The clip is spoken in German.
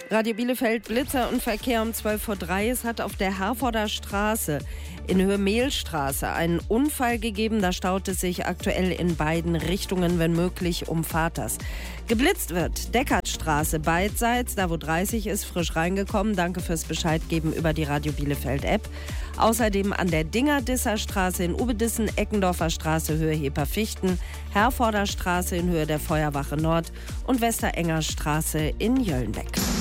Radio Bielefeld, Blitzer und Verkehr um 12:03 Uhr. Es hat auf der Herforder Straße in Höhe Mehlstraße einen Unfall gegeben. Da staut es sich aktuell in beiden Richtungen, wenn möglich, umfahrt das. Geblitzt wird Deckertstraße beidseits, da wo 30 ist, frisch reingekommen. Danke fürs Bescheidgeben über die Radio Bielefeld App. Außerdem an der Dingerdisser Straße in Ubedissen, Eckendorfer Straße Höhe Heperfichten, Herforder Straße in Höhe der Feuerwache Nord und Westerenger Straße in Jöllenbeck.